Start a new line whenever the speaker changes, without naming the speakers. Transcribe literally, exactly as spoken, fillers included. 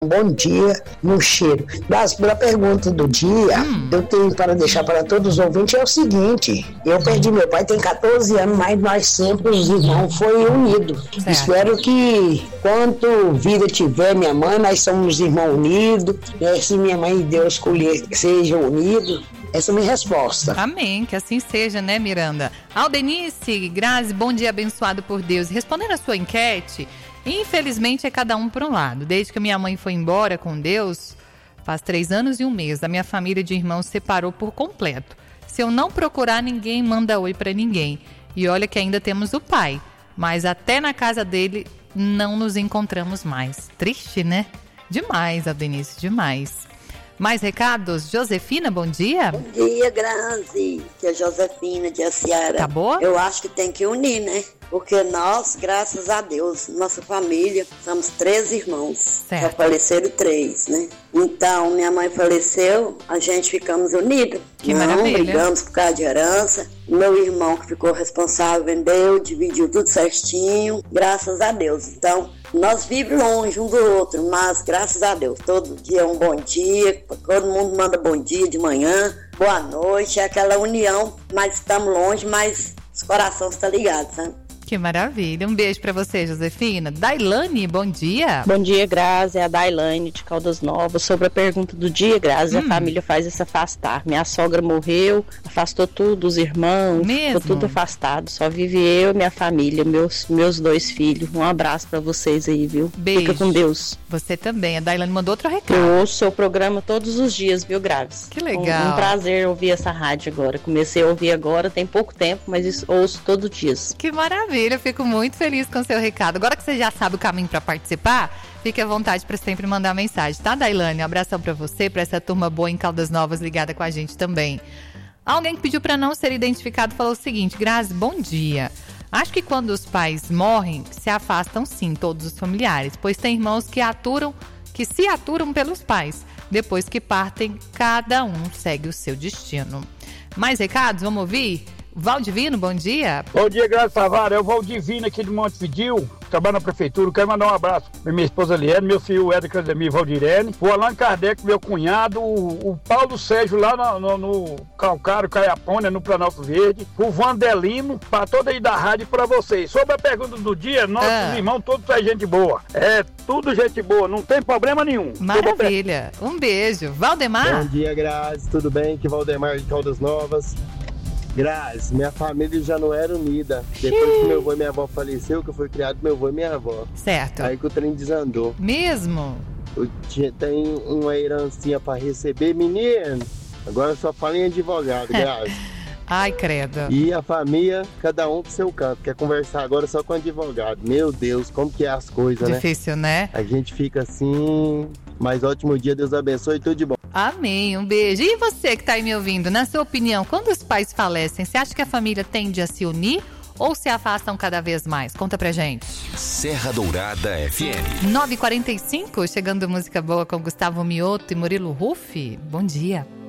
Bom dia no cheiro. Mas pela pergunta do dia, hum. eu tenho para deixar para todos os ouvintes é o seguinte: eu perdi meu pai tem catorze anos, mas nós sempre os irmãos foi unidos. Espero que quanto vida tiver minha mãe, nós somos irmãos unidos. Né? Se minha mãe e Deus escolher que sejam unidos. Essa é a minha resposta.
Amém, que assim seja, né, Miranda? Aldenice, Grazi, bom dia abençoado por Deus. Respondendo a sua enquete, infelizmente é cada um por um lado. Desde que minha mãe foi embora com Deus, faz três anos e um mês, a minha família de irmãos separou por completo. Se eu não procurar, ninguém manda oi pra ninguém. E olha que ainda temos o pai, mas até na casa dele não nos encontramos mais. Triste, né? Demais, Aldenice, demais. Mais recados? Josefina, bom dia.
Bom dia, Grazi. Que é Josefina de Aciara.
Tá boa?
Eu acho que tem que unir, né? Porque nós, graças a Deus, nossa família, somos três irmãos.
Certo.
Já faleceram três, né? Então, minha mãe faleceu, a gente ficamos unidos.
Que
Não
maravilha.
brigamos por causa de herança. Meu irmão que ficou responsável vendeu, dividiu tudo certinho, graças a Deus. Então, nós vivemos longe um do outro, mas graças a Deus, todo dia é um bom dia, todo mundo manda bom dia de manhã, boa noite, é aquela união, mas estamos longe, mas os corações estão ligados, sabe?
Que maravilha. Um beijo pra você, Josefina. Dailane, bom dia.
Bom dia, Grazi. É a Dailane de Caldas Novas. Sobre a pergunta do dia, Grazi, hum. a família faz esse afastar. Minha sogra morreu, afastou tudo, os irmãos,
Mesmo?
ficou tudo afastado. Só vive eu e minha família, meus, meus dois filhos. Um abraço pra vocês aí, viu?
Beijo.
Fica com Deus.
Você também. A Dailane mandou outro recado.
Eu ouço seu programa todos os dias, viu, Grazi?
Que legal.
Um, um prazer ouvir essa rádio agora. Comecei a ouvir agora, tem pouco tempo, mas ouço todos os dias.
Que maravilha. Eu fico muito feliz com o seu recado. Agora que você já sabe o caminho para participar, fique à vontade para sempre mandar mensagem, tá, Dailane? Um abração para você, para essa turma boa em Caldas Novas ligada com a gente também. Alguém que pediu para não ser identificado falou o seguinte: Grazi, bom dia. Acho que quando os pais morrem, se afastam sim todos os familiares, pois tem irmãos que aturam, que se aturam pelos pais. Depois que partem, cada um segue o seu destino. Mais recados? Vamos ouvir? Valdivino, bom dia.
Bom dia, Grazi Savara. É o Valdivino aqui de Montevidil, trabalho na prefeitura. Quero mandar um abraço para minha esposa Liane, meu filho Éder Casemir Valdirene, o Allan Kardec, meu cunhado, o, o Paulo Sérgio lá no, no, no Calcário, Caiapônia, no Planalto Verde, o Vandelino, para toda aí da rádio para vocês. Sobre a pergunta do dia, nossos ah. irmãos, todos é gente boa. É tudo gente boa, não tem problema nenhum.
Maravilha. Um beijo. Valdemar?
Bom dia, Grazi. Tudo bem? Que Valdemar de Caldas Novas. Grazi, minha família já não era unida. Depois que meu avô e minha avó faleceram, que eu fui criado meu avô e minha avó.
Certo.
Aí que o trem desandou.
Mesmo?
Eu tinha, tem uma herancinha pra receber, menino. Agora só falo em advogado, Grazi.
Ai, credo.
E a família, cada um pro seu canto. Quer conversar agora só com advogado. Meu Deus, como que é as coisas, né?
Difícil, né?
A gente fica assim... Mas ótimo dia, Deus abençoe, tudo de bom.
Amém, um beijo. E você que tá aí me ouvindo, na sua opinião, quando os pais falecem, você acha que a família tende a se unir ou se afastam cada vez mais? Conta pra gente.
Serra Dourada F M.
nove e quarenta e cinco, chegando música boa com Gustavo Mioto e Murilo Ruffi. Bom dia.